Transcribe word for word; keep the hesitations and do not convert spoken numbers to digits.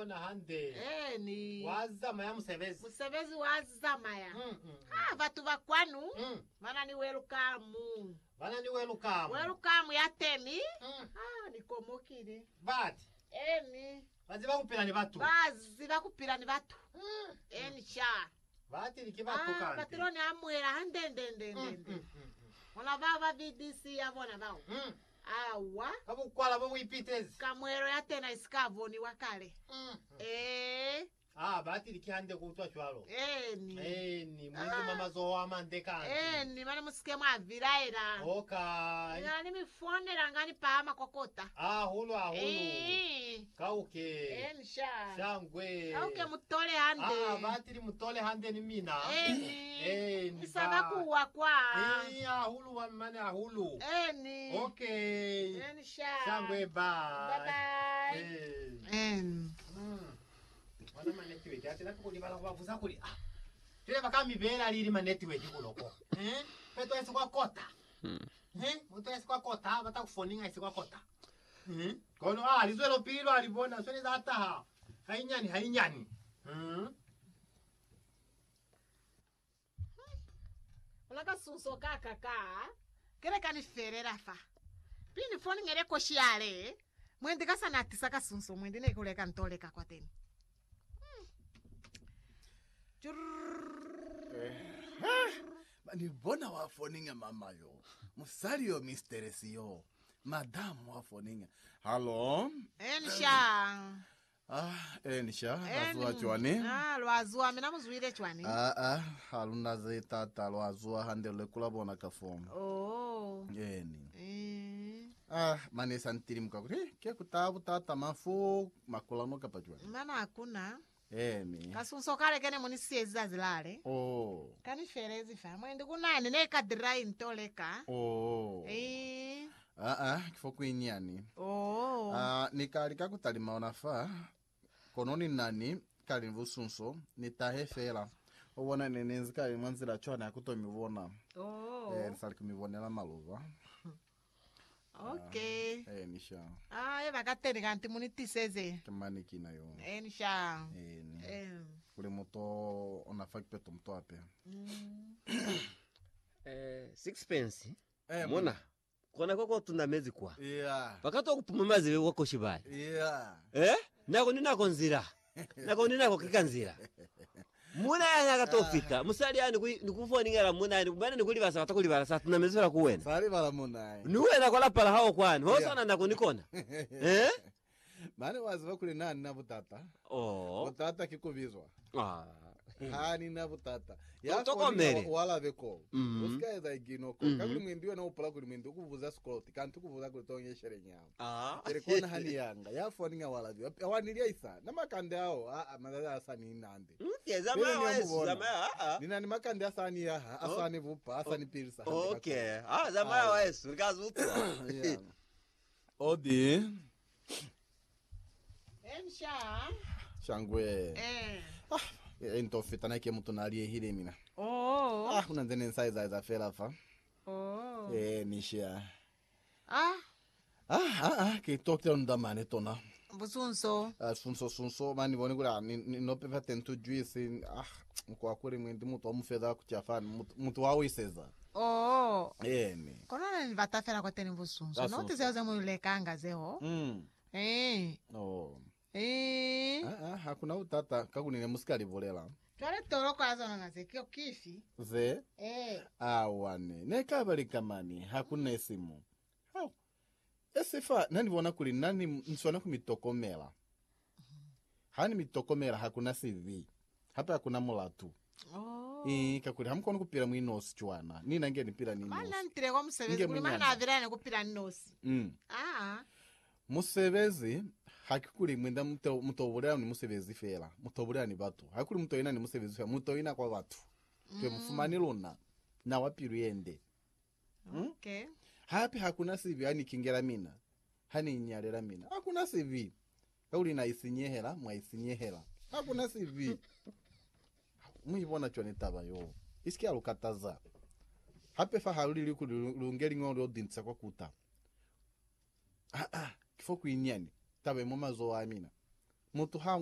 bona hande. Eh ni. Wazama ya Musevezi. Musevezi wazama ya. Mm, mm. Ah vatu bakwanu. Mm. Mana ni welcome. Bana ni welcome. Welcome ya teni. Mm. Ah nikomokire. But. Eh ni. Bazi bakupira ni batu. Bazi bakupira ni batu. Mm. Eh ni sha. Bati ni kibatu kante. Ah batironi amwera hande ndende ndende. Ona baba V D C yabona bawo. Mm. Awa. Kabu kwala bo wipitezi. Kamwero ya tena iskavoni wakale. Mm. Eh. Ah bati ni kihande kutwa chwalo. Eh ni. Eh ni mwezi ah. Mama zo amande kante. Eh ni mane musike mwa viraira. Okay. Yani mifonera ngani pa makokota. Ah hulu ah hulu. Eh. Kauke. Eh ni sha. Shangwe. Kauke mutole hande. Ah bati ni mutole hande ni mina. Eh ni. Eh ni. Isaba kuwa kwa. Eh ah hulu wa mane ah hulu. Eh ni. Okay. Eh ni sha. Shangwe bye. Bye bye. Eh. Eh. Mm. Wana ma network ati napo kuli bala kubavuza kuli ah tele bakami bela lili ma network kuloko eh peto esi kwa kota mm. Eh muto esi kwa kota bata kufoninga esi kwa kota eh kono ah lizwelo pilo alibona swele za taha hainyani hainyani mm. Olaka sunso kaka ka kere kaniferera fa pini foni ngere koshiale mwendi kasana tisaka sunso mwendi ne kuleka ntoleka kwa teni. Ni bona wafoninga mama yo. Musali yo misteresi yo. Madam wafoninga. Hello? Ensha. Ah, Ensha. Azua chwani. Ah, lwazua mina muzwire chwani. Ah ah, haluna zeta ta lwazua hande le kulabona kafomu. Oh. Yeni. Eh. Ah, mane santiri mkakuri. Kia kutabu tata mafu makulano kapachwani. Mana hakuna. Eni. Kasunso kale kene munisieza zilale. Oh. Kani ferezi fa mwendi kunani neka dry ntoleka. Oh. Eh. Ah ah, kifoku inyani. Oh. Ah, nikalika kutalima onafa. Kononi nani kali mvusunso nitahefela. Obona nenenzi kali mwanzira chona kutomibona. Oh. Eh, nsali kumibonela maluva. Okay. Ah, eh nisha. Ah, eba kateni kanti munitiseze. Kamani kina yo. Eh nisha. Eh ni. Eh. Kule moto onafa kipeto mto ape. Mm. Eh, sixpence. Eh, mona. Kona koko tunda mezi kwa. Yeah. Pakato kupuma mazi wako shibai. Yeah. Eh? Nako ninako nzira. Nako ninako kikanzira. Muna yana katofika. Musali yani nikufoni ngara muna yani bana nikulibasa batakulibasa satu na mezera kuwena. Sali bala muna. Niwena kwa lapala hao kwani. Ho sana nako nikona. Eh? Mane waziva kule nani na butata. Oh. Butata kikubizwa. Ah. Hani na butata. Ya tokomere. Wala veko. Mm. Usika eza iginoko. Mm -hmm. Kakuli mwindiwe na upala kuli mwindi ukuvuza skroti. Kantu kuvuza kuli tonye shere nyama. Ah. Terekona hani yanga. Ya foni nga wala vyo. Awanilia isa. Na makande hao. Ah, madada asani inande. Okay, zama wesu. Zama ah. Nina ni makande asani ya. Asani vupa. Asani pirisa. Okay. Ah, zama wesu. Rikazu utwa. Odi. Ensha. Shangwe. Eh. Ah. Ento fitana ke mtu nalie hile mina. Oh. Ah, unanzene nsaiza za fela fa. Oh. Eh, nishia. Ah. Ah, ah, ah, ke tokte ndamane tona. Busunso. Ah, sunso sunso mani boni kula ni no pepa tento juice ah, kwa kule mwindi mtu omufeda kuchafana mtu wawe iseza. Oh. Eh, ni. Kona ni vatafera kwa teni busunso. No tizeze mulekanga zeho. Mm. Eh. Oh. Eh. Ah, ah, hakuna utata kakunine musikali volela. Kale toro kwa zona ngaze kio kifi. Ze? Eh. Ah, wane. Nekabali kamani hakuna esimu. Hao. Esifa nani vona kuli nani mswana kumitokomela. Hani mitokomela hakuna C V. Hapa hakuna mulatu. Oh. Eh, kakuli hamkono kupira mwinosi chwana. Nina ngeni pira ni nosi. Mana ntire kwa Musevezi kuli mana avirane kupira nosi. Mm. Ah. Musevezi hakikuli mwenda muto mutobulera ni Musevezi fela. Mutobulera ni batu. Hakuli muto ina ni Musevezi fela. Muto ina kwa batu. Twe mm. mfumani luna na wapiru yende. Okay. Hmm? Hapi hakuna C V hani kingera mina. Hani nyarera mina. Hakuna C V. Kauli na isinyehela, mwa isinyehela. Hakuna C V. Muibona chone taba yo. Isikia lukataza. Hape fa haluli liku lungeri ngondo dintsa kwa kuta. Ah ah, kifo kuinyani. Tabe mama zo amina. Mutu ha